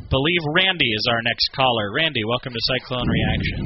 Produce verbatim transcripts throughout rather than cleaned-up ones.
believe Randy is our next caller. Randy, welcome to Cyclone Reaction.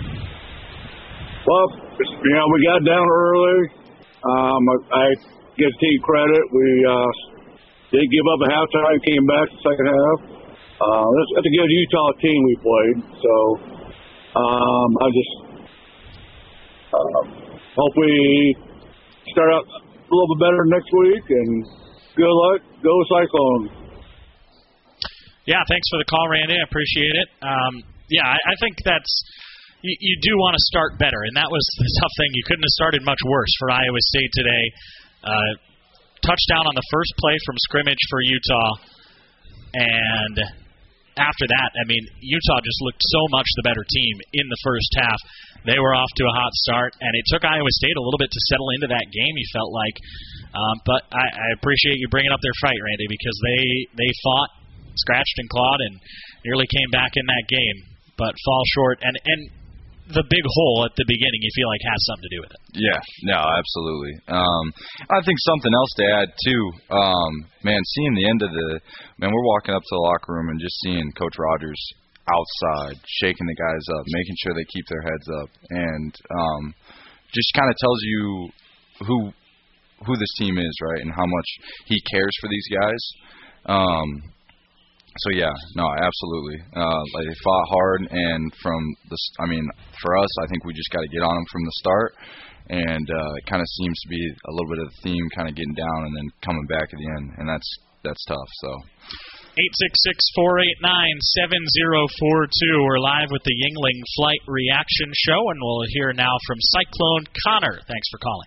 Well, you know, we got down early. Um, I, I give team credit. We uh, did give up at halftime, came back the second half. Uh, that's, that's a good Utah team we played. So um, I just uh, hope we start out a little bit better next week, and good luck. Go Cyclones. Yeah, thanks for the call, Randy. I appreciate it. Um, yeah, I, I think that's you, you do want to start better, and that was the tough thing. You couldn't have started much worse for Iowa State today. Uh, touchdown on the first play from scrimmage for Utah, and after that, I mean, Utah just looked so much the better team in the first half. They were off to a hot start, and it took Iowa State a little bit to settle into that game, you felt like. Um, but I, I appreciate you bringing up their fight, Randy, because they, they fought, scratched and clawed, and nearly came back in that game, but fall short. And, and the big hole at the beginning, you feel like, has something to do with it. Yeah, no, absolutely. Um, I think something else to add, too, um, man, seeing the end of the – man, we're walking up to the locker room and just seeing Coach Rogers – outside, shaking the guys up, making sure they keep their heads up, and um, just kind of tells you who who this team is, right, and how much he cares for these guys. Um, so yeah, no, absolutely. Uh, like they fought hard, and from the, I mean, for us, I think we just got to get on them from the start, and uh, it kind of seems to be a little bit of the theme, kind of getting down and then coming back at the end, and that's that's tough. So. eight six six, four eight nine, seven zero four two. We're live with the Yuengling Flight Reaction Show, and we'll hear now from Cyclone Connor. Thanks for calling.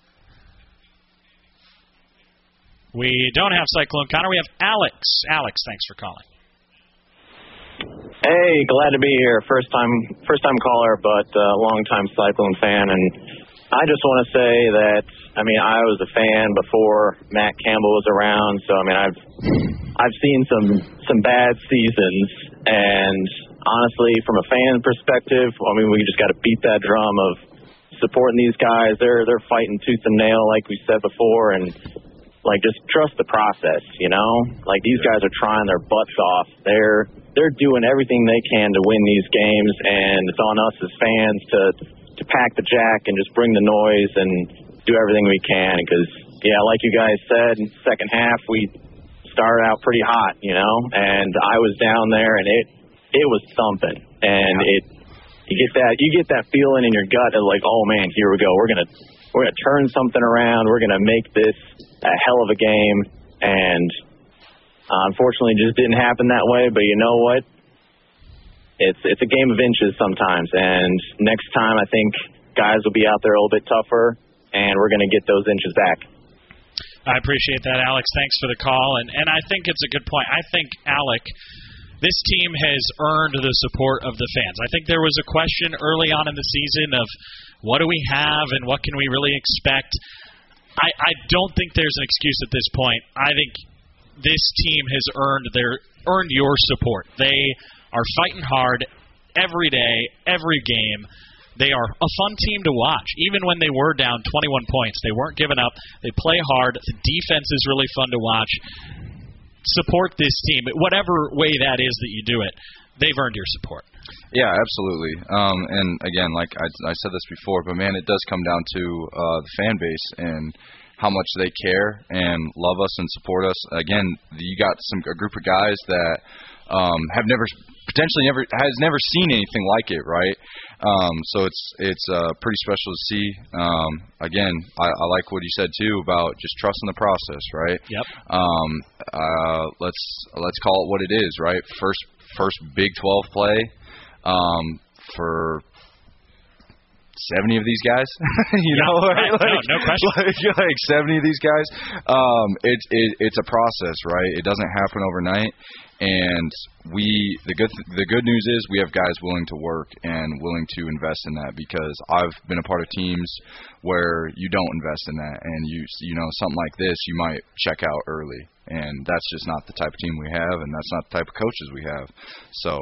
We don't have Cyclone Connor. We have Alex. Alex, thanks for calling. Hey, glad to be here. First time, first time caller, but uh, long time Cyclone fan, and I just want to say that, I mean, I was a fan before Matt Campbell was around, so I mean, I've I've seen some some bad seasons, and honestly, from a fan perspective, I mean, we just got to beat that drum of supporting these guys. They're they're fighting tooth and nail, like we said before, and like just trust the process, you know. Like these guys are trying their butts off. They're they're doing everything they can to win these games, and it's on us as fans to to pack the jack and just bring the noise and do everything we can. Because yeah, like you guys said, second half we started out pretty hot, you know, and I was down there, and it it was thumping, and it you get that you get that feeling in your gut of like, oh man, here we go, we're gonna we're gonna turn something around, we're gonna make this a hell of a game, and uh, unfortunately, it just didn't happen that way. But you know what? It's it's a game of inches sometimes, and next time I think guys will be out there a little bit tougher, and we're gonna get those inches back. I appreciate that, Alex. Thanks for the call. And, and I think it's a good point. I think, Alec, this team has earned the support of the fans. I think there was a question early on in the season of what do we have and what can we really expect. I, I don't think there's an excuse at this point. I think this team has earned their earned your support. They are fighting hard every day, every game. They are a fun team to watch. Even when they were down twenty-one points, they weren't giving up. They play hard. The defense is really fun to watch. Support this team. Whatever way that is that you do it, they've earned your support. Yeah, absolutely. Um, and, again, like I, I said this before, but, man, it does come down to uh, the fan base and how much they care and love us and support us. Again, you got some a group of guys that um, have never potentially never has never seen anything like it, right? Um, so it's it's uh, pretty special to see. Um, again, I, I like what he said too about just trusting the process, right? Yep. Um, uh, let's let's call it what it is, right? First first Big twelve play um, for seventy of these guys, you yeah, know, right? like, no, no question. Like, like seventy of these guys. Um, it's it, it's a process, right? It doesn't happen overnight. And we, the good, th- the good news is we have guys willing to work and willing to invest in that, because I've been a part of teams where you don't invest in that, and you, you know, something like this, you might check out early, and that's just not the type of team we have, and that's not the type of coaches we have. So.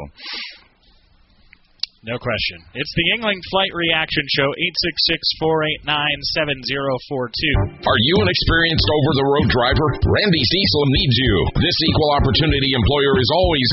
No question. It's the Yuengling Flight Reaction Show, eight six six, four eight nine, seven zero four two. Are you an experienced over-the-road driver? Randy Cecil needs you. This equal opportunity employer is always